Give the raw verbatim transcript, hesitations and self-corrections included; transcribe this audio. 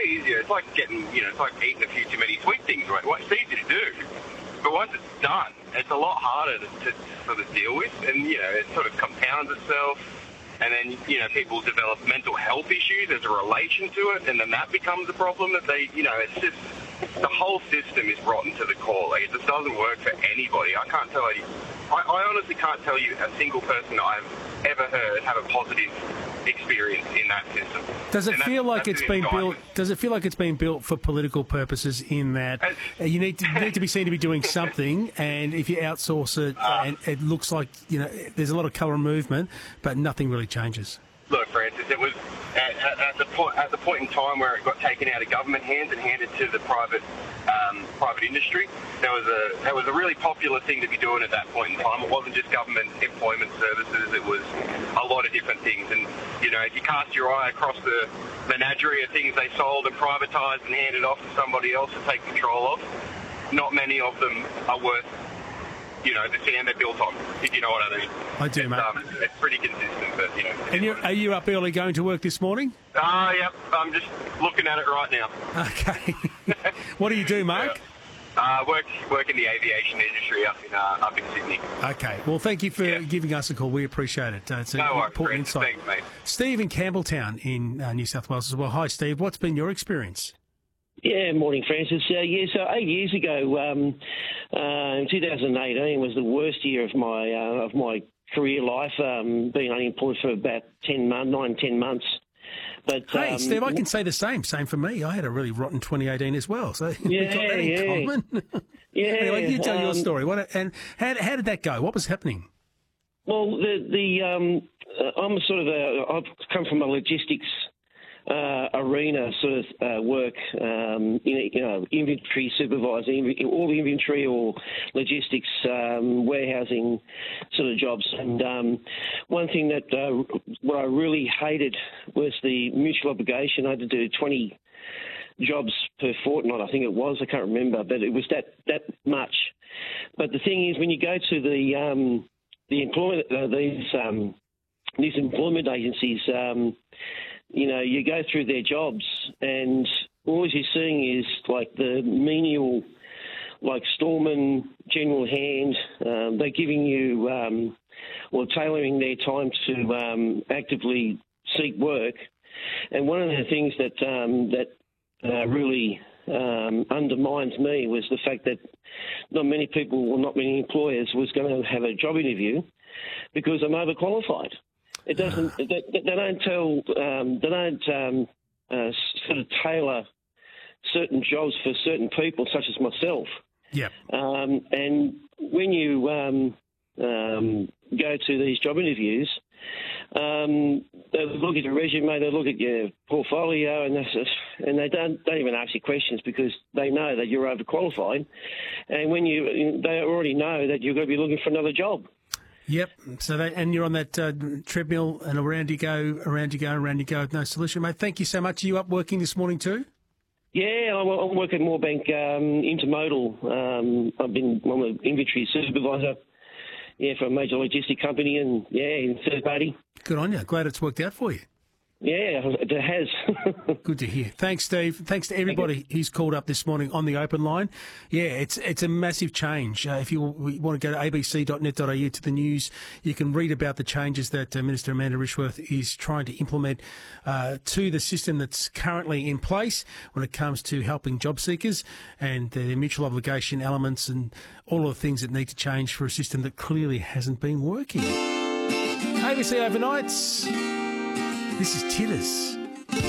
easier. It's like getting, you know, it's like eating a few too many sweet things, right? Well, it's easy to do, but once it's done, it's a lot harder to, to sort of deal with, and, you know, it sort of compounds itself, and then, you know, people develop mental health issues as a relation to it, and then that becomes a problem that they, you know, it's just, the whole system is rotten to the core. Like, it just doesn't work for anybody. I can't tell you, I, I honestly can't tell you a single person I've ever heard have a positive experience in that system. Does it And feel that's- like that's it's the been built? indictment. Does it feel like it's been built for political purposes? In that As- uh, you need to need to be seen to be doing something, and if you outsource it, Uh, and it looks like, you know, there's a lot of colour and movement, but nothing really changes. Look, Francis, it was at, at, at the point at the point in time where it got taken out of government hands and handed to the private um, private industry. That was a that was a really popular thing to be doing at that point in time. It wasn't just government employment services; it was a lot of different things. And you know, if you cast your eye across the menagerie of things they sold and privatised and handed off to somebody else to take control of, not many of them are worth, you know, the sand they're built on, if you know what I mean. I do, it's, mate. Um, it's pretty consistent, but, you know. And you are you up early going to work this morning? Ah, uh, yep, I'm just looking at it right now. Okay. What do you do, Mark? Uh, work work in the aviation industry up in uh, up in Sydney. Okay. Well, thank you for Yeah. giving us a call. We appreciate it. Uh, it's an No worries, important Brent. insight. Thanks, mate. Steve in Campbelltown in uh, New South Wales as well. Hi, Steve. What's been your experience? Yeah, morning, Francis. Uh, yeah, so eight years ago, um, uh, in two thousand eighteen, was the worst year of my uh, of my career life. Um, being unemployed for about ten months, nine, ten months. But Hey, um, Steve, I can say the same. Same for me. I had a really rotten twenty eighteen as well. So we've got Yeah, that in yeah. common. yeah. Anyway, you tell your um, story. What and how, how did that go? What was happening? Well, the the um, uh, I'm sort of a I've come from a logistics uh, arena sort of uh, work, um, you, know, you know, inventory supervisor, inv- all inventory or logistics, um, warehousing sort of jobs. And um, one thing that uh, what I really hated was the mutual obligation. I had to do twenty jobs per fortnight, I think it was. I can't remember, but it was that that much. But the thing is, when you go to the um, the employment uh, these um, these employment agencies, um, you know, you go through their jobs, and all you're seeing is like the menial, like storeman, general hand. Um, they're giving you, um, or tailoring their time to um, actively seek work. And one of the things that um, that uh, really um, undermines me was the fact that not many people, or not many employers, was going to have a job interview because I'm overqualified. It doesn't. They, they don't tell. Um, they don't um, uh, sort of tailor certain jobs for certain people, such as myself. Yeah. Um, and when you um, um, go to these job interviews, um, they look at your resume, they look at your portfolio, and they and they don't don't even ask you questions because they know that you're overqualified. And when you, they already know that you're going to be looking for another job. Yep. So that, and you're on that uh, treadmill, and around you go, around you go, around you go with no solution, mate. Thank you so much. Are you up working this morning too? Yeah, I'm, I'm working at Moorebank um, Intermodal. Um, I've been I'm an inventory supervisor, yeah, for a major logistic company, and yeah, in third party. Good on you. Glad it's worked out for you. Yeah, it has. Good to hear. Thanks, Steve. Thanks to everybody who's called up this morning on the open line. Yeah, it's it's a massive change. Uh, if you want to go to a b c dot net dot a u to the news, you can read about the changes that uh, Minister Amanda Rishworth is trying to implement uh, to the system that's currently in place when it comes to helping job seekers and the mutual obligation elements and all of the things that need to change for a system that clearly hasn't been working. A B C Overnights. This is Titters.